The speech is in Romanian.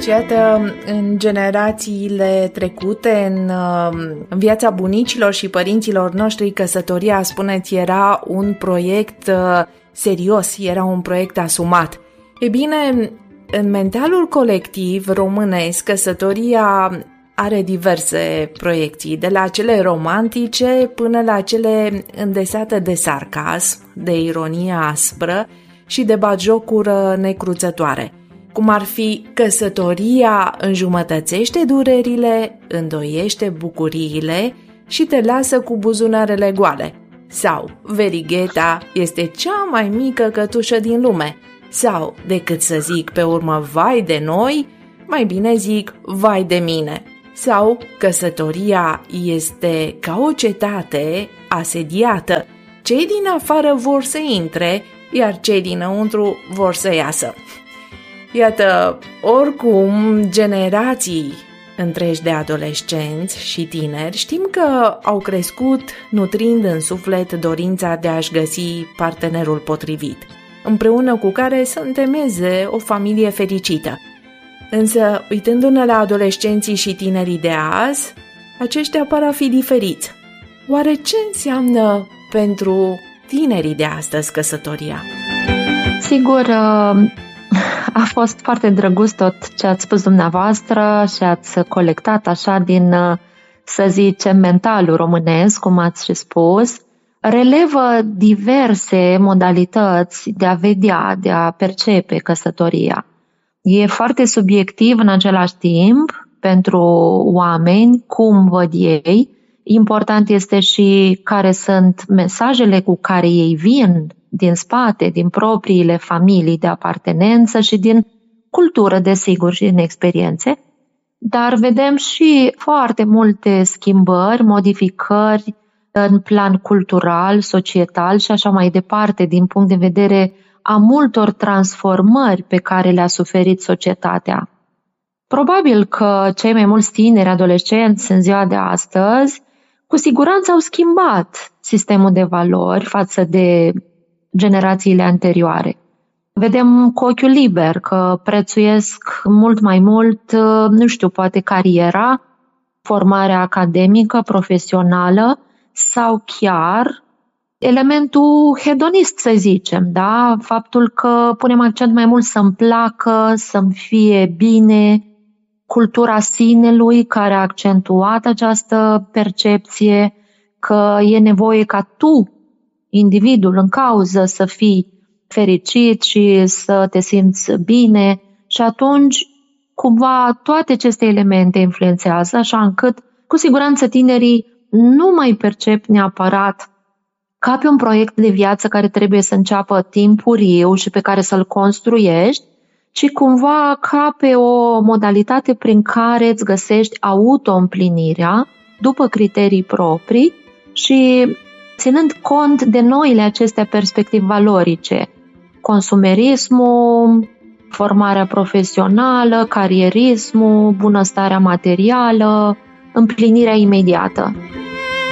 Și iată, în generațiile trecute, în viața bunicilor și părinților noștri, căsătoria, spuneți, era un proiect serios, era un proiect asumat. E bine, în mentalul colectiv românesc, căsătoria are diverse proiecții, de la cele romantice până la cele îndesate de sarcasm, de ironie aspră și de batjocură necruțătoare. Cum ar fi: căsătoria înjumătățește durerile, îndoiește bucuriile și te lasă cu buzunarele goale. Sau verigheta este cea mai mică cătușă din lume. Sau, decât să zic pe urmă vai de noi, mai bine zic vai de mine. Sau căsătoria este ca o cetate asediată. Cei din afară vor să intre, iar cei dinăuntru vor să iasă. Iată, oricum, generații întregi de adolescenți și tineri știm că au crescut nutrind în suflet dorința de a-și găsi partenerul potrivit, împreună cu care să întemeieze o familie fericită. Însă, uitându-ne la adolescenții și tinerii de azi, aceștia par a fi diferiți. Oare ce înseamnă pentru tinerii de astăzi căsătoria? Sigur, a fost foarte drăguț tot ce ați spus dumneavoastră și ați colectat așa din, să zicem, mentalul românesc, cum ați și spus. Relevă diverse modalități de a vedea, de a percepe căsătoria. E foarte subiectiv în același timp pentru oameni, cum văd ei. Important este și care sunt mesajele cu care ei vin din spate, din propriile familii de apartenență și din cultură, desigur, și din experiențe. Dar vedem și foarte multe schimbări, modificări în plan cultural, societal și așa mai departe, din punct de vedere a multor transformări pe care le-a suferit societatea. Probabil că cei mai mulți tineri adolescenți în ziua de astăzi cu siguranță au schimbat sistemul de valori față de generațiile anterioare. Vedem cu ochiul liber că prețuiesc mult mai mult, poate cariera, formarea academică, profesională sau chiar elementul hedonist, să zicem, da? Faptul că punem accent mai mult să-mi placă, să-mi fie bine, cultura sinelui care a accentuat această percepție că e nevoie ca tu, individul în cauză, să fii fericit și să te simți bine și atunci cumva toate aceste elemente influențează așa încât cu siguranță tinerii nu mai percep neapărat ca pe un proiect de viață care trebuie să înceapă timpuriu și pe care să-l construiești, ci cumva ca pe o modalitate prin care îți găsești auto-împlinirea după criterii proprii și ținând cont de noile acestea perspectivi valorice, consumerismul, formarea profesională, carierismul, bunăstarea materială, împlinirea imediată.